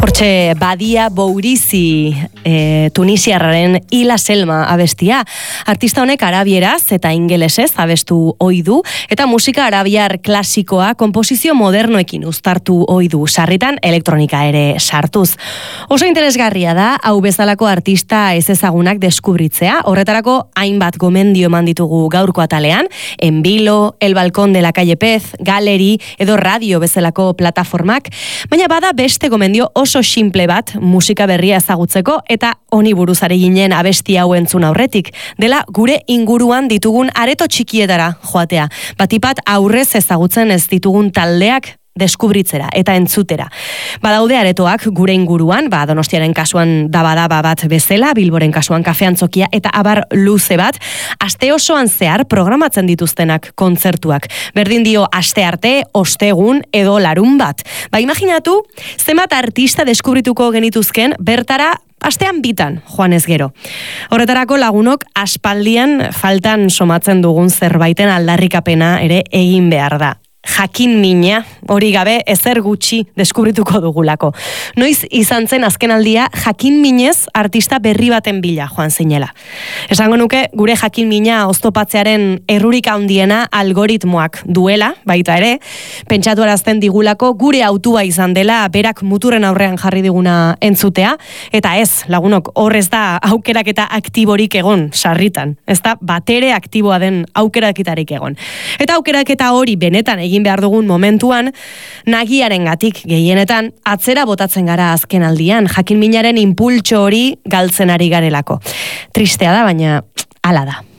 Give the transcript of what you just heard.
Hortxe Badia Bourizi tunisiarraren Ila Selma abestia. Artista honek arabieraz eta ingelesez abestu ohi du eta musika arabiar klasikoa konposizio modernoekin uztartu ohi du, sarritan elektronika ere sartuz. Oso interesgarria da hau bezalako artista ez ezagunak deskubritzea. Horretarako hainbat gomendio eman ditugu gaurko atalean, Enbilo, El Balcón de la Calle Pez, Galeri edo Radio bezalako plataformak, baina bada beste gomendio oso simple bat musika berria ezagutzeko eta honi buruz ari ginen abesti hau entzun aurretik, dela gure inguruan ditugun areto txikietara joatea. Batipat aurrez ezagutzen ez ditugun taldeak deskubritzera eta entzutera. Badaude aretoak gure inguruan, Donostiaren kasuan dabadaba bat bezala, Bilboren kasuan Kafe Antzokia eta abar luze bat, aste osoan zehar programatzen dituztenak kontzertuak. Berdin dio aste arte, ostegun edo larun bat. Imaginatu, zenbat artista deskubrituko genituzken bertara astean bitan, joanez gero. Horretarako lagunok aspaldian faltan somatzen dugun zerbaiten aldarrikapena ere egin behar da. Jakin mina, hori gabe ezer gutxi deskubrituko dugulako. Noiz izan zen azkenaldia jakin minez artista berri baten bila joan zinela. Esango nuke gure jakin mina oztopatzearen errurik handiena algoritmoak duela, baita ere, pentsatu arazten digulako gure autua izan dela berak muturren aurrean jarri diguna entzutea, eta ez, lagunok, horrez da aukeraketa aktiborik egon sarritan, ez da batere aktiboa den aukeraketarik egon. Eta aukeraketa hori benetan egin behar dugun momentuan, nagiarengatik gehienetan atzera botatzen gara azken aldian, jakin minaren impultxo hori galtzen ari garelako. Tristea da, baina hala da.